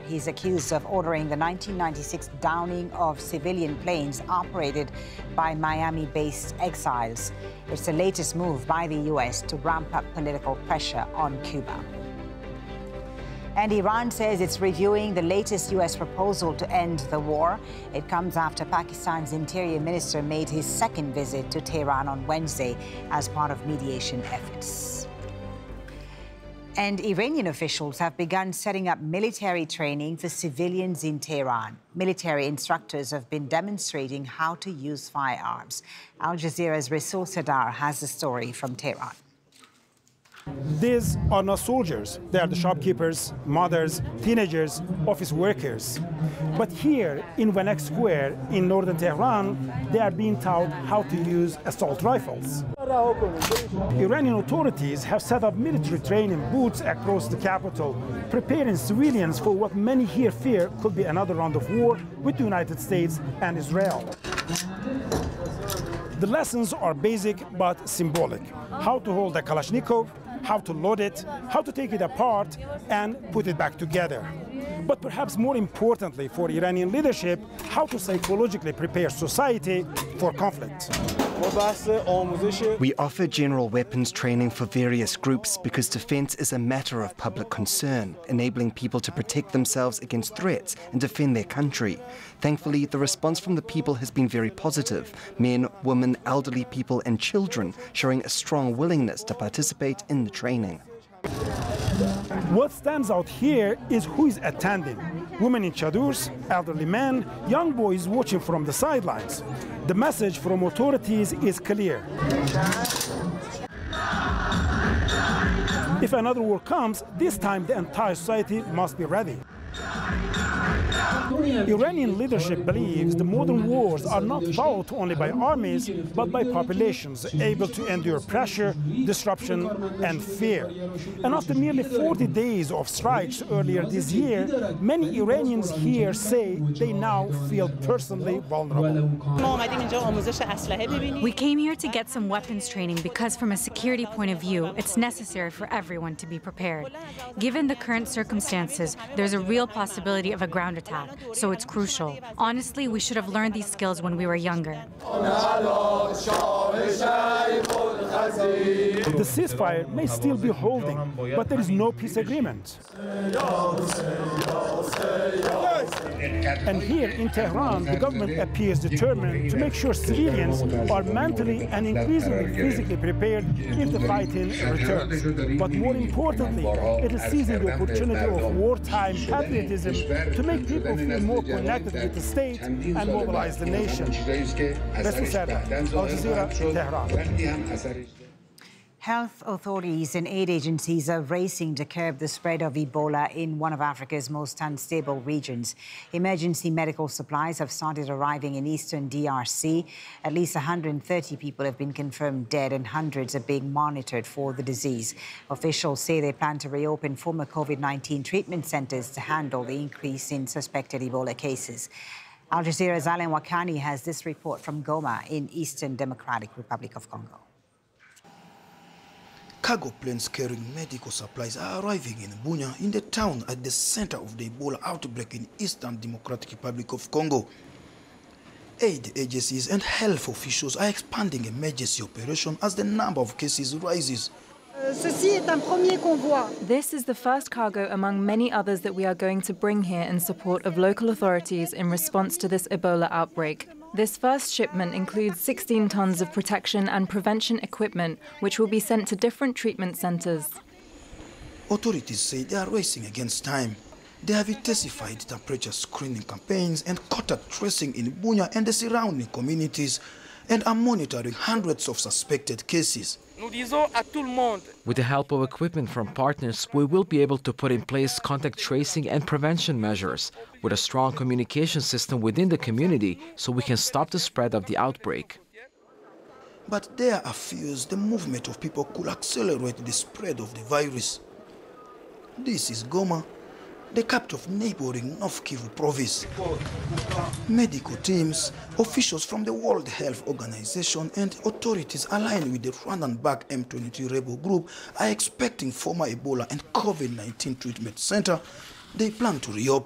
He's accused of ordering the 1996 downing of civilian planes operated by Miami-based exiles. It's the latest move by the U.S. to ramp up political pressure on Cuba. And Iran says it's reviewing the latest U.S. proposal to end the war. It comes after Pakistan's interior minister made his second visit to Tehran on Wednesday as part of mediation efforts. And Iranian officials have begun setting up military training for civilians in Tehran. Military instructors have been demonstrating how to use firearms. Al Jazeera's Rasul Sadar has the story from Tehran. These are not soldiers. They are the shopkeepers, mothers, teenagers, office workers. But here in Vanek Square in northern Tehran, they are being taught how to use assault rifles. Iranian authorities have set up military training booths across the capital, preparing civilians for what many here fear could be another round of war with the United States and Israel. The lessons are basic but symbolic. How to hold a Kalashnikov, how to load it, how to take it apart and put it back together. But perhaps more importantly for Iranian leadership, how to psychologically prepare society for conflict. We offer general weapons training for various groups because defense is a matter of public concern, enabling people to protect themselves against threats and defend their country. Thankfully, the response from the people has been very positive. Men, women, elderly people and children showing a strong willingness to participate in the training. What stands out here is who is attending. Women in chadors, elderly men, young boys watching from the sidelines. The message from authorities is clear. If another war comes, this time the entire society must be ready. Iranian leadership believes the modern wars are not fought only by armies, but by populations able to endure pressure, disruption, and fear. And after nearly 40 days of strikes earlier this year, many Iranians here say they now feel personally vulnerable. We came here to get some weapons training because from a security point of view, it's necessary for everyone to be prepared. Given the current circumstances, there's a real possibility of a ground attack, so it's crucial. Honestly, we should have learned these skills when we were younger. The ceasefire may still be holding, but there is no peace agreement. And here in Tehran, the government appears determined to make sure civilians are mentally and increasingly physically prepared if the fighting returns. But more importantly, it is seizing the opportunity of wartime patriotism to make people feel more connected with the state and mobilize the nation. Rasul Sadar, Al Jazeera, Tehran. Health authorities and aid agencies are racing to curb the spread of Ebola in one of Africa's most unstable regions. Emergency medical supplies have started arriving in eastern DRC. At least 130 people have been confirmed dead and hundreds are being monitored for the disease. Officials say they plan to reopen former COVID-19 treatment centers to handle the increase in suspected Ebola cases. Al Jazeera's Alain Wakani has this report from Goma in Eastern Democratic Republic of Congo. Cargo planes carrying medical supplies are arriving in Bunia, in the town at the center of the Ebola outbreak in Eastern Democratic Republic of Congo. Aid agencies and health officials are expanding emergency operation as the number of cases rises. This is the first cargo among many others that we are going to bring here in support of local authorities in response to this Ebola outbreak. This first shipment includes 16 tons of protection and prevention equipment, which will be sent to different treatment centers. Authorities say they are racing against time. They have intensified temperature screening campaigns and contact tracing in Bunia and the surrounding communities, and are monitoring hundreds of suspected cases. With the help of equipment from partners, we will be able to put in place contact tracing and prevention measures with a strong communication system within the community so we can stop the spread of the outbreak. But there are fears the movement of people could accelerate the spread of the virus. This is Goma, the capital of neighboring North Kivu province. Medical teams, officials from the World Health Organization and authorities aligned with the Rwandan-backed M23 rebel group are expecting former Ebola and COVID-19 treatment center. They plan to reopen.